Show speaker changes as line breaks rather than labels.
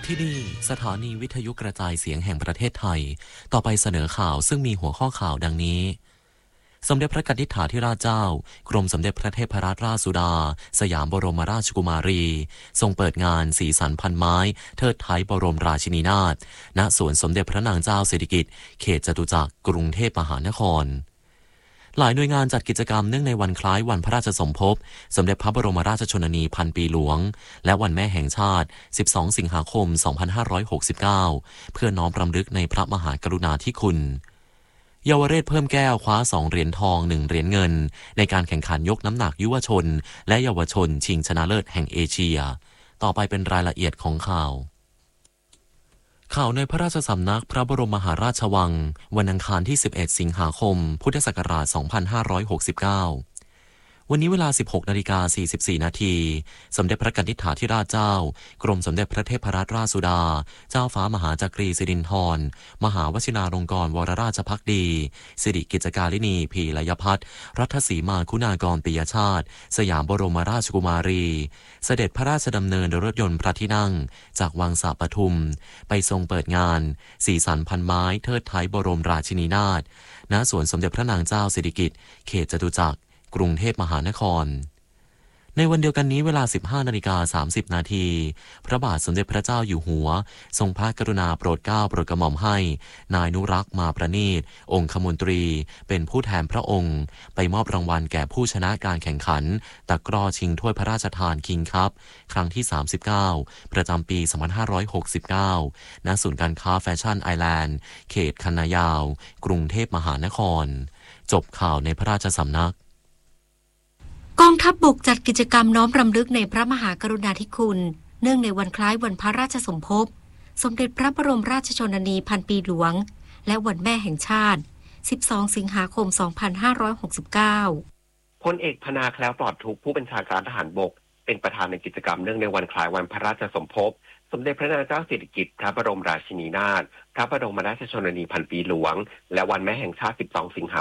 ที่นี่สถานีวิทยุกระจายเสียงแห่งประเทศไทยต่อไปเสนอข่าวซึ่งมีหัวข้อข่าวดังนี้สมเด็จพระกนิษฐาธิราชเจ้ากรมสมเด็จพระเทพรัตนราชสุดาสยามบรมราชกุมารีทรงเปิดงานสีสันพันไม้เทิดไทยบรมราชินีนาถณสวนสมเด็จพระนางเจ้าสิริกิติ์เขตจตุจักรกรุงเทพมหานครหลายหน่วยงานจัดกิจกรรมเนื่องในวันคล้ายวันพระราชสมภพสมเด็จพระบรมราชชนนีพันปีหลวงและวันแม่แห่งชาติ12สิงหาคม2569เพื่อน้อมรำลึกในพระมหากรุณาธิคุณเยาวเรศเพิ่มแก้วคว้า2เหรียญทอง1เหรียญเงินในการแข่งขันยกน้ำหนักยุวชนและเยาวชนชิงชนะเลิศแห่งเอเชียต่อไปเป็นรายละเอียดของข่าวในพระราชสำนักพระบรมมหาราชวังวันอังคารที่11สิงหาคมพุทธศักราช2569วันนี้เวลา 16:44 นาทีสมเด็จพระกนิษฐาธิราชเจ้ากรมสมเด็จพระเทพรัตนราชสุดาเจ้าฟ้ามหาจักรีสิรินธรมหาวชิราลงกรณ์วรราชภักดีสิริกิจการินีพีลยพัฒน์รัฐสีมาคุณากรปิยชาติสยามบรมราชกุมารีเสด็จพระราชดำเนินโดยรถยนต์พระที่นั่งจากวังสะปทุมไปทรงเปิดงานสีสันพันไม้เทิดไทยบรมราชินีนาถณสวนสมเด็จพระนางเจ้าสิริกิติ์เขตจตุจักรกรุงเทพมหานครในวันเดียวกันนี้เวลา 15:30 นาทีพระบาทสมเด็จพระเจ้าอยู่หัวทรงพระกรุณาโปรดเกล้าโปรดกระหม่อมให้นายนุรักษ์มาประณีตองคมนตรีเป็นผู้แทนพระองค์ไปมอบรางวัลแก่ผู้ชนะการแข่งขันตะกร้อชิงถ้วยพระราชทานคิงคัพครั้งที่39ประจำปี2569ณศูนย์การค้าแฟชั่นไอแลนด์เขตคันนายาวกรุงเทพมหานครจบข่าวในพระราชสำนัก
กองทัพบกจัดกิจกรรมน้อมรำลึกในพระมหากรุณาธิคุณเนื่องในวันคล้ายวันพระราชสมภพสมเด็จพระบรมราชชนนีพันปีหลวงและวันแม่แห่งชาติ12สิงหาคม2569
พลเอกพนาแคล้วปลอดทุกข์ผู้บัญชาการทหารบกเป็นประธานในกิจกรรมเนื่องในวันคล้ายวันพระราชสมภพสมเด็จพระนางเจ้าสิริกิติ์พระบรมราชินีนาถพระบรมราชชนนีพันปีหลวงและวันแม่แห่งชาติ12สิงหา